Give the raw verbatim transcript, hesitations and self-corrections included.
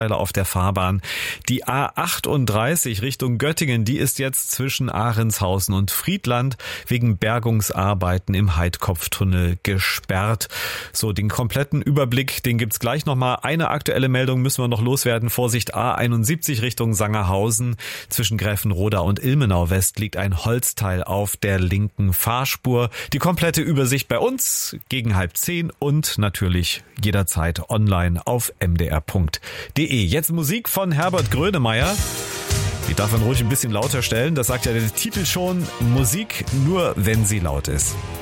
auf der Fahrbahn. Die A achtunddreißig Richtung Göttingen, die ist jetzt zwischen Ahrenshausen und Friedland wegen Bergungsarbeiten im Heidkopftunnel gesperrt. So, den kompletten Überblick, den gibt's gleich nochmal. Eine aktuelle Meldung müssen wir noch loswerden. Vorsicht, A einundsiebzig Richtung Sangerhausen. Zwischen Gräfenroda und Ilmenau West liegt ein Holzteil auf der linken Fahrspur. Die komplette Übersicht bei uns gegen halb zehn und natürlich jederzeit online auf m d r punkt d e. Jetzt Musik von Herbert Grönemeyer. Die darf man ruhig ein bisschen lauter stellen. Das sagt ja der Titel schon. Musik nur, wenn sie laut ist.